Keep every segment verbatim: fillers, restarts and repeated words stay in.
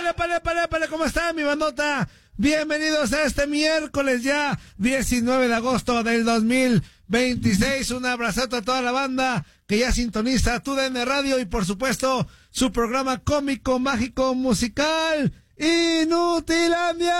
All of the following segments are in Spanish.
épale, épale, épale, épale, ¿cómo está mi bandota? Bienvenidos a este miércoles ya, diecinueve de agosto del dos mil veintiséis. Un abrazote a toda la banda que ya sintoniza Tu D N Radio y por supuesto su programa cómico, mágico, musical, Inutilandia.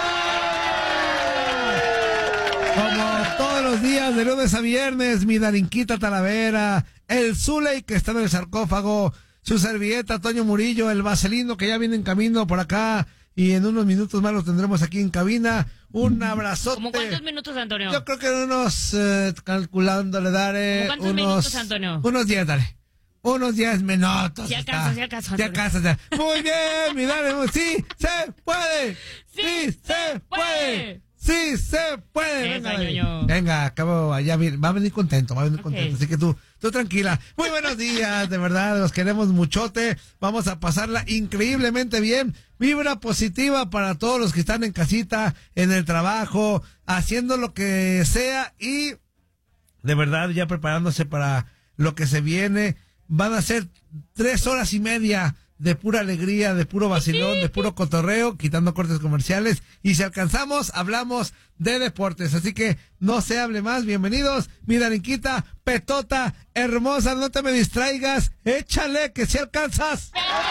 Como todos los días, de lunes a viernes, mi Darinquita Talavera, el Zuley que está en el sarcófago, su servilleta Toño Murillo, el Vaselino que ya viene en camino por acá y en unos minutos más lo tendremos aquí en cabina. Un abrazote. ¿Cómo cuántos minutos, Antonio? Yo creo que unos, eh, calculándole, daré ¿Cómo cuántos unos, minutos, Antonio? Unos diez, daré. Unos diez minutos. Ya alcanza, ya alcanza. Ya alcanza. Ya. Muy bien, mi dale. Sí, se puede. Sí, sí se puede. Sí se puede. Venga, Venga, venga, acabo allá. Va a venir contento, va a venir okay. contento. Así que tú, tú tranquila. Muy buenos días, de verdad, los queremos muchote. Vamos a pasarla increíblemente bien. Vibra positiva para todos los que están en casita, en el trabajo, haciendo lo que sea y de verdad ya preparándose para lo que se viene. Van a ser tres horas y media de pura alegría, de puro vacilón, de puro cotorreo, quitando cortes comerciales. Y si alcanzamos, hablamos de deportes. Así que no se hable más. Bienvenidos, mi Darinquita, petota, hermosa, no te me distraigas. Échale, que si alcanzas.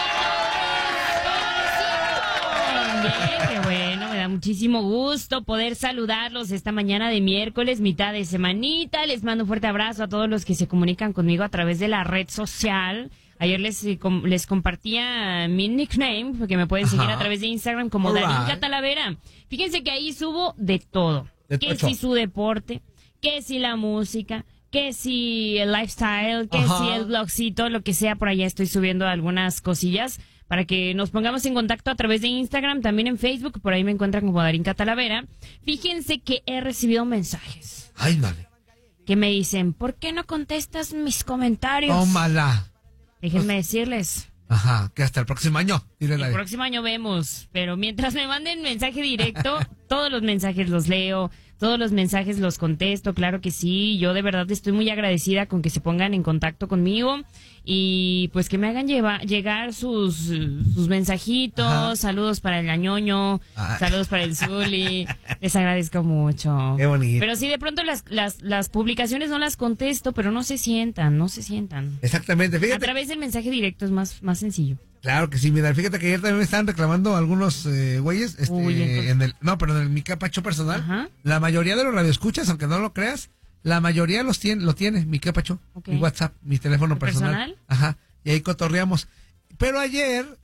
Bien, qué bueno, me da muchísimo gusto poder saludarlos esta mañana de miércoles, mitad de semanita. Les mando un fuerte abrazo a todos los que se comunican conmigo a través de la red social. Ayer les, les compartía mi nickname, porque me pueden Ajá. seguir a través de Instagram como right. Darinka Talavera. Fíjense que ahí subo de todo. De que si su deporte, que si la música, que si el lifestyle, que Ajá. si el blogcito, lo que sea, por allá estoy subiendo algunas cosillas para que nos pongamos en contacto a través de Instagram, también en Facebook, por ahí me encuentran como Darinka Talavera. Fíjense que he recibido mensajes. Ay, dale. Que me dicen, ¿por qué no contestas mis comentarios? Tómala. Déjenme decirles. Ajá, que hasta el próximo año. El próximo año vemos, pero mientras me manden mensaje directo, todos los mensajes los leo, todos los mensajes los contesto, claro que sí. Yo de verdad estoy muy agradecida con que se pongan en contacto conmigo y pues que me hagan lleva, llegar sus, sus mensajitos. Ajá. Saludos para el Añoño, ah. saludos para el Zuli. Les agradezco mucho. Qué bonito. Pero sí, de pronto las, las, las publicaciones no las contesto, pero no se sientan, no se sientan. Exactamente, fíjate. A través del mensaje directo es más, más sencillo. Claro que sí, mira, fíjate que ayer también me estaban reclamando algunos eh, güeyes, este, Uy, en el, no, pero en el, mi capacho personal, Ajá. la mayoría de los radioescuchas, aunque no lo creas, la mayoría los tiene, lo tiene, mi capacho, okay. mi WhatsApp, mi teléfono personal. personal. Ajá, y ahí cotorreamos. Pero ayer,